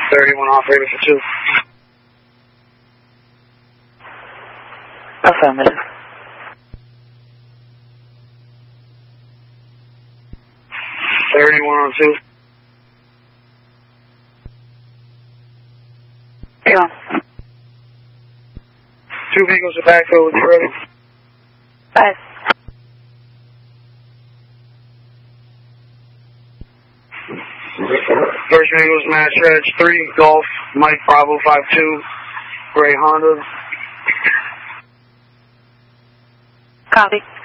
31 off, ready for 2. Affirmative. 31 on 2. Yeah. 2 vehicles are backfill with you ready. 5. First vehicles, Mass Reg 3, Golf, Mike Bravo 52, Gray Honda. Copy.